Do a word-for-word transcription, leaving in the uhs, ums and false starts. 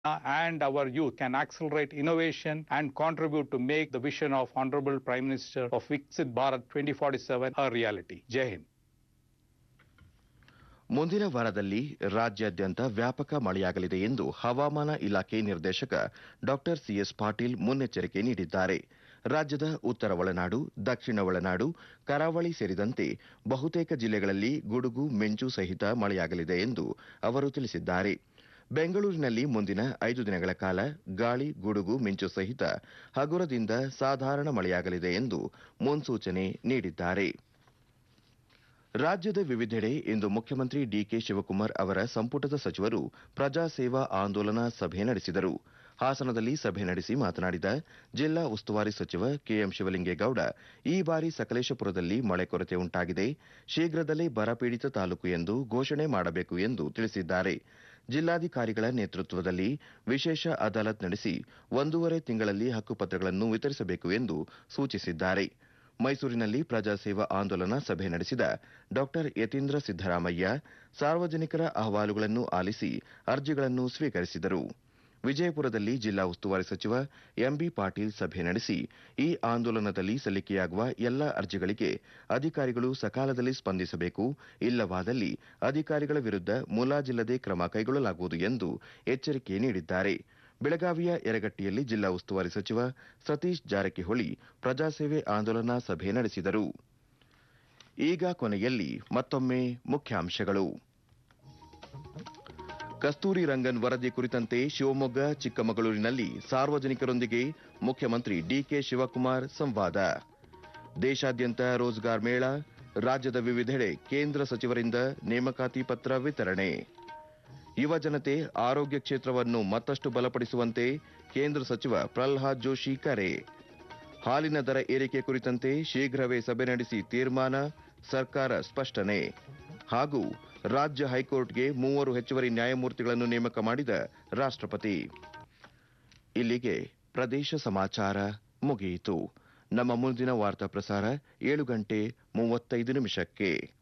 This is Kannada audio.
and our youth can accelerate innovation and contribute to make the vision of Honorable Prime Minister of Viksit Bharat twenty forty-seven a reality. Jai Hind. ಮುಂದಿನ ವಾರದಲ್ಲಿ ರಾಜ್ಯಾದ್ಯಂತ ವ್ಯಾಪಕ ಮಳೆಯಾಗಲಿದೆ ಎಂದು ಹವಾಮಾನ ಇಲಾಖೆ ನಿರ್ದೇಶಕ ಡಾಕ್ಟರ್ ಸಿಎಸ್ ಪಾಟೀಲ್ ಮುನ್ನೆಚ್ಚರಿಕೆ ನೀಡಿದ್ದಾರೆ. ರಾಜ್ಯದ ಉತ್ತರ ಒಳನಾಡು, ದಕ್ಷಿಣ ಒಳನಾಡು, ಕರಾವಳಿ ಸೇರಿದಂತೆ ಬಹುತೇಕ ಜಿಲ್ಲೆಗಳಲ್ಲಿ ಗುಡುಗು ಮಿಂಚು ಸಹಿತ ಮಳೆಯಾಗಲಿದೆ ಎಂದು ಅವರು ತಿಳಿಸಿದ್ದಾರೆ. ಬೆಂಗಳೂರಿನಲ್ಲಿ ಮುಂದಿನ ಐದು ದಿನಗಳ ಕಾಲ ಗಾಳಿ, ಗುಡುಗು, ಮಿಂಚು ಸಹಿತ ಹಗುರದಿಂದ ಸಾಧಾರಣ ಮಳೆಯಾಗಲಿದೆ ಎಂದು ಮುನ್ಸೂಚನೆ ನೀಡಿದ್ದಾರೆ. ರಾಜ್ಯದ ವಿವಿಧೆಡೆ ಇಂದು ಮುಖ್ಯಮಂತ್ರಿ ಡಿಕೆ ಶಿವಕುಮಾರ್ ಅವರ ಸಂಪುಟದ ಸಚಿವರು ಪ್ರಜಾ ಸೇವಾ ಆಂದೋಲನ ಸಭೆ ನಡೆಸಿದರು. ಹಾಸನದಲ್ಲಿ ಸಭೆ ನಡೆಸಿ ಮಾತನಾಡಿದ ಜಿಲ್ಲಾ ಉಸ್ತುವಾರಿ ಸಚಿವ ಕೆಎಂ ಶಿವಲಿಂಗೇಗೌಡ, ಈ ಬಾರಿ ಸಕಲೇಶಪುರದಲ್ಲಿ ಮಳೆ ಕೊರತೆ ಉಂಟಾಗಿದೆ, ಶೀಘ್ರದಲ್ಲೇ ಬರಪೀಡಿತ ತಾಲೂಕು ಎಂದು ಘೋಷಣೆ ಮಾಡಬೇಕು ಎಂದು ತಿಳಿಸಿದ್ದಾರೆ. ಜಿಲ್ಲಾಧಿಕಾರಿಗಳ ನೇತೃತ್ವದಲ್ಲಿ ವಿಶೇಷ ಅದಾಲತ್ ನಡೆಸಿ ಒಂದೂವರೆ ತಿಂಗಳಲ್ಲಿ ಹಕ್ಕುಪತ್ರಗಳನ್ನು ವಿತರಿಸಬೇಕು ಎಂದು ಸೂಚಿಸಿದ್ದಾರೆ. ಮೈಸೂರಿನಲ್ಲಿ ಪ್ರಜಾಸೇವಾ ಆಂದೋಲನ ಸಭೆ ನಡೆಸಿದ ಡಾ ಯತೀಂದ್ರ ಸಿದ್ದರಾಮಯ್ಯ ಸಾರ್ವಜನಿಕರ ಅಹವಾಲುಗಳನ್ನು ಆಲಿಸಿ ಅರ್ಜಿಗಳನ್ನು ಸ್ವೀಕರಿಸಿದರು. ವಿಜಯಪುರದಲ್ಲಿ ಜಿಲ್ಲಾ ಉಸ್ತುವಾರಿ ಸಚಿವ ಎಂಬಿ ಪಾಟೀಲ್ ಸಭೆ ನಡೆಸಿ ಈ ಆಂದೋಲನದಲ್ಲಿ ಸಲ್ಲಿಕೆಯಾಗುವ ಎಲ್ಲ ಅರ್ಜಿಗಳಿಗೆ ಅಧಿಕಾರಿಗಳು ಸಕಾಲದಲ್ಲಿ ಸ್ಪಂದಿಸಬೇಕು, ಇಲ್ಲವಾದಲ್ಲಿ ಅಧಿಕಾರಿಗಳ ವಿರುದ್ಧ ಮುಲಾಜಿಲ್ಲದೆ ಕ್ರಮ ಕೈಗೊಳ್ಳಲಾಗುವುದು ಎಂದು ಎಚ್ಚರಿಕೆ ನೀಡಿದ್ದಾರೆ. ಬೆಳಗಾವಿಯ ಯರಗಟ್ಟಿಯಲ್ಲಿ ಜಿಲ್ಲಾ ಉಸ್ತುವಾರಿ ಸಚಿವ ಸತೀಶ್ ಜಾರಕಿಹೊಳಿ ಪ್ರಜಾಸೇವೆ ಆಂದೋಲನ ಸಭೆ ನಡೆಸಿದರು. ಈಗ ಕೊನೆಯಲ್ಲಿ ಮತ್ತೊಮ್ಮೆ ಮುಖ್ಯಾಂಶಗಳು. ಕಸ್ತೂರಿ ರಂಗನ್ ವರದಿ ಕುರಿತಂತೆ ಶಿವಮೊಗ್ಗ, ಚಿಕ್ಕಮಗಳೂರಿನಲ್ಲಿ ಸಾರ್ವಜನಿಕರೊಂದಿಗೆ ಮುಖ್ಯಮಂತ್ರಿ ಡಿಕೆ ಶಿವಕುಮಾರ್ ಸಂವಾದ. ದೇಶಾದ್ಯಂತ ರೋಜ್ಗಾರ್ ಮೇಳ, ರಾಜ್ಯದ ವಿವಿಧೆಡೆ ಕೇಂದ್ರ ಸಚಿವರಿಂದ ನೇಮಕಾತಿ ಪತ್ರ ವಿತರಣೆ. ಯುವ ಜನತೆ ಆರೋಗ್ಯ ಕ್ಷೇತ್ರವನ್ನು ಮತ್ತಷ್ಟು ಬಲಪಡಿಸುವಂತೆ ಕೇಂದ್ರ ಸಚಿವ ಪ್ರಲ್ಹಾದ್ ಜೋಶಿ ಕರೆ. ಹಾಲಿನ ದರ ಏರಿಕೆ ಕುರಿತಂತೆ ಶೀಘ್ರವೇ ಸಭೆ ನಡೆಸಿ ತೀರ್ಮಾನ, ಸರ್ಕಾರ ಸ್ಪಷ್ಟನೆ. ಹಾಗೂ ರಾಜ್ಯ ಹೈಕೋರ್ಟ್ಗೆ ಮೂವರು ಹೆಚ್ಚುವರಿ ನ್ಯಾಯಮೂರ್ತಿಗಳನ್ನು ನೇಮಕ ಮಾಡಿದ ರಾಷ್ಟ್ರಪತಿ. ಇಲ್ಲಿಗೆ ಪ್ರದೇಶ ಸಮಾಚಾರ ಮುಗಿಯಿತು. ನಮ್ಮ ಮುಂದಿನ ವಾರ್ತಾ ಪ್ರಸಾರ ಏಳು ಗಂಟೆ ಮೂವತ್ತೈದು ನಿಮಿಷಕ್ಕೆ.